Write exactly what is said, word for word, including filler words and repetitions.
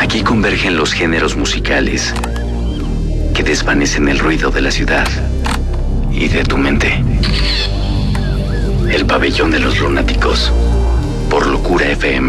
Aquí convergen los géneros musicales que desvanecen el ruido de la ciudad y de tu mente. El pabellón de los lunáticos, por Locura F M.